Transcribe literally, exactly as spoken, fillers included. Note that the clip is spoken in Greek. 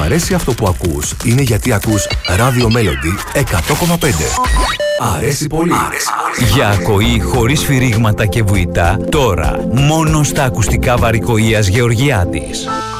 Αρέσει αυτό που ακούς είναι γιατί ακούς Radio Melody εκατό κόμμα πέντε. Αρέσει πολύ. Αρέσει πολύ. Για ακοή χωρίς σφυρίγματα και βουητά, τώρα μόνο στα ακουστικά Βαρικοΐας Γεωργιάδης.